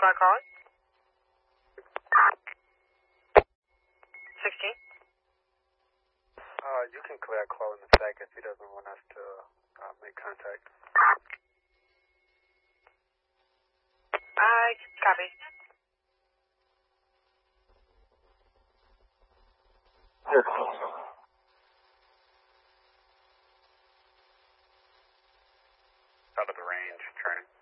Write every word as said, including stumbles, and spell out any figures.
Squad calling. sixteen. Uh, you can clear call in a sec if he doesn't want us to uh, make contact. I copy. Out of the range, turning.